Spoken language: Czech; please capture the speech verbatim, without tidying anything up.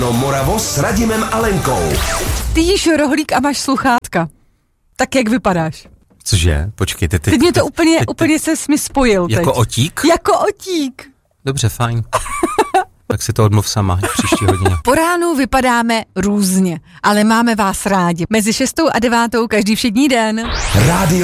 No Moravo s Radimem a Lenkou. Ty jíš rohlík a máš sluchátka. Tak jak vypadáš? Cože? Počkejte. Teď, teď mě to teď, úplně, teď, úplně se mi spojil. Jako teď. otík? Jako otík. Dobře, fajn. Tak si to odmluv sama příští hodině. Po ránu vypadáme různě, ale máme vás rádi. Mezi šestou a devátou každý všední den. Rádio